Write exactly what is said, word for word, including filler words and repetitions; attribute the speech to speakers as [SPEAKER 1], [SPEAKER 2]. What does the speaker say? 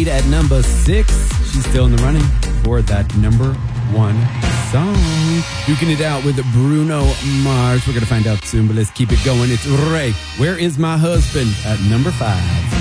[SPEAKER 1] lead at number six. She's still in the running for that number one song. Duking it out with Bruno Mars. We're going to find out soon, but let's keep it going. It's Ray. Where is my husband? At number five.